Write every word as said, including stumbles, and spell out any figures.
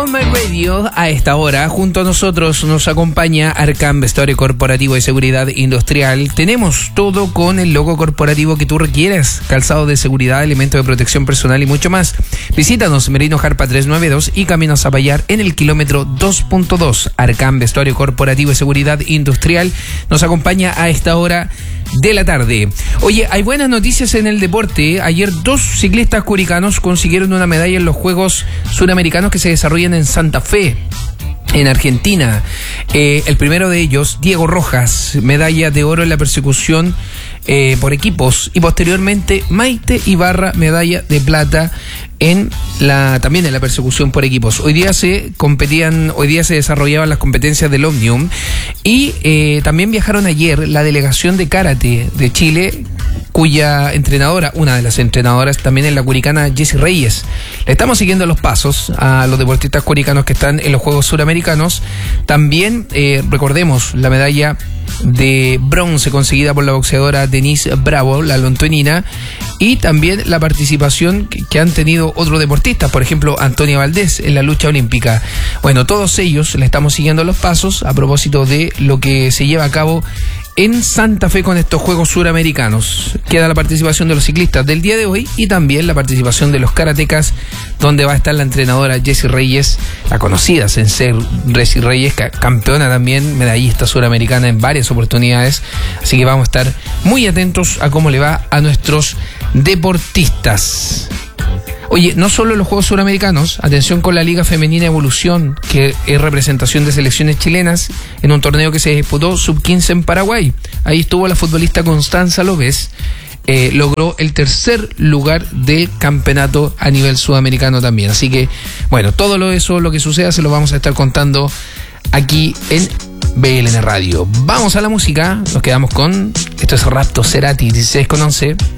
On My Radio, a esta hora, junto a nosotros nos acompaña Arcam Vestuario Corporativo y Seguridad Industrial. Tenemos todo con el logo corporativo que tú requieras, calzado de seguridad, elementos de protección personal y mucho más. Visítanos Merino Jarpa trescientos noventa y dos y Camino a Zapallar en el kilómetro dos punto dos. Arcam Vestuario Corporativo y Seguridad Industrial nos acompaña a esta hora de la tarde. Oye, hay buenas noticias en el deporte. Ayer dos ciclistas curicanos consiguieron una medalla en los Juegos Suramericanos que se desarrollan en Santa Fe, en Argentina. Eh, el primero de ellos, Diego Rojas, medalla de oro en la persecución eh, por equipos, y posteriormente Maite Ibarra, medalla de plata en la también en la persecución por equipos. Hoy día se competían, hoy día se desarrollaban las competencias del Omnium y eh, también viajaron ayer la delegación de karate de Chile, cuya entrenadora, una de las entrenadoras también es la curicana Jessie Reyes. Le estamos siguiendo los pasos a los deportistas curicanos que están en los Juegos Suramericanos. También eh, recordemos la medalla de bronce conseguida por la boxeadora Denise Bravo, la lontuenina, y también la participación que, que han tenido otros deportistas, por ejemplo Antonia Valdés en la lucha olímpica. Bueno, todos ellos le estamos siguiendo los pasos a propósito de lo que se lleva a cabo en Santa Fe con estos Juegos Suramericanos. Queda la participación de los ciclistas del día de hoy y también la participación de los karatecas, donde va a estar la entrenadora Jessie Reyes, la conocida en ser Jessie Reyes, campeona también, medallista suramericana en varias oportunidades. Así que vamos a estar muy atentos a cómo le va a nuestros deportistas. Oye, no solo los Juegos Suramericanos, atención con la Liga Femenina Evolución, que es representación de selecciones chilenas en un torneo que se disputó sub quince en Paraguay. Ahí estuvo la futbolista Constanza López, eh, logró el tercer lugar del campeonato a nivel sudamericano también. Así que, bueno, todo lo eso, lo que suceda, se lo vamos a estar contando aquí en B L N Radio. Vamos a la música, nos quedamos con, esto es Rapto Cerati, dieciséis con once.